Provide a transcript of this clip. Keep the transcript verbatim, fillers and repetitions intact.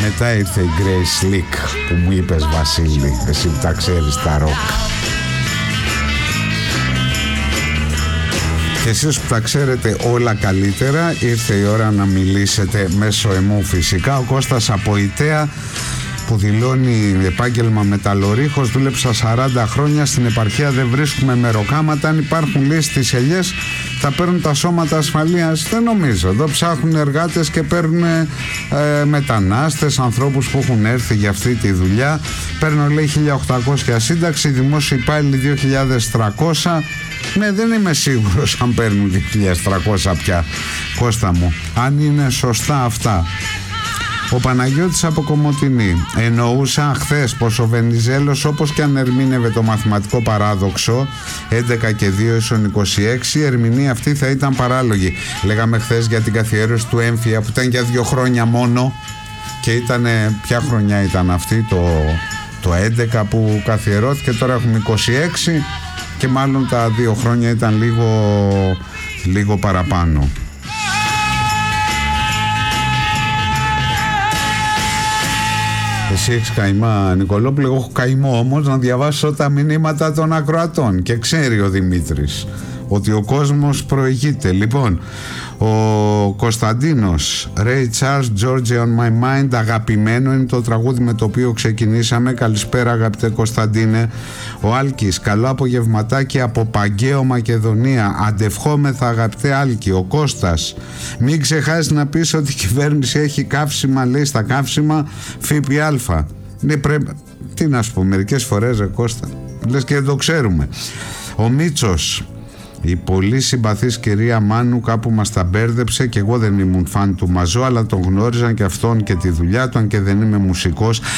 Μετά ήρθε η Grace Slick που μου είπες, Βασίλη, εσύ που τα ξέρεις τα ροκ. Και εσείς που τα ξέρετε όλα καλύτερα, ήρθε η ώρα να μιλήσετε μέσω εμού φυσικά. Ο Κώστας από Ιταία, που δηλώνει επάγγελμα μεταλλορύχος, δούλεψα σαράντα χρόνια στην επαρχία, δεν βρίσκουμε μεροκάματα. Αν υπάρχουν, λέει, στις ελιές θα παίρνουν τα σώματα ασφαλείας. Δεν νομίζω. Εδώ ψάχνουν εργάτες και παίρνουν ε, μετανάστες, ανθρώπους που έχουν έρθει για αυτή τη δουλειά. Παίρνω, λέει, χίλια οκτακόσια σύνταξη, δημόσιοι υπάλληλοι δύο χιλιάδες τριακόσια. Ναι, δεν είμαι σίγουρος αν παίρνουν δύο χιλιάδες τριακόσια πια, Κώστα μου, αν είναι σωστά αυτά. Ο Παναγιώτης από Κομοτηνή. Εννοούσα χθες πως ο Βενιζέλος, όπως και αν ερμήνευε το μαθηματικό παράδοξο έντεκα και δύο ίσον είκοσι έξι, η ερμηνεία αυτή θα ήταν παράλογη. Λέγαμε χθες για την καθιέρωση του έμφυα που ήταν για δύο χρόνια μόνο, και ήταν, ποια χρονιά ήταν αυτή, το, το έντεκα που καθιερώθηκε, τώρα έχουμε είκοσι έξι και μάλλον τα δύο χρόνια ήταν λίγο, λίγο παραπάνω. Εσύ έχεις καημά, Νικολόπουλο, εγώ έχω καημό όμως να διαβάσω τα μηνύματα των ακροατών, και ξέρει ο Δημήτρης ότι ο κόσμος προηγείται. Λοιπόν, ο Κωνσταντίνος, Ray Charles, Georgia on my mind, αγαπημένο είναι το τραγούδι με το οποίο ξεκινήσαμε. Καλησπέρα, αγαπητέ Κωνσταντίνε. Ο Άλκης, καλό απογευματάκι από Παγκαίο, Μακεδονία. Αντευχόμεθα, αγαπητέ Άλκη. Ο Κώστας, μην ξεχάσεις να πεις ότι η κυβέρνηση έχει καύσιμα, λέει, στα καύσιμα ΦΠΑ. Ναι, πρέπει, τι να σου πω, μερικές φορές, ρε Κώστα, λες και δεν το ξέρουμε. Ο Μίτσος, η πολύ συμπαθής κυρία Μάνου κάπου μας τα μπέρδεψε, και εγώ δεν ήμουν φαν του Μαζό, αλλά τον γνώριζαν και αυτόν και τη δουλειά του, αν και δεν είμαι μουσικός.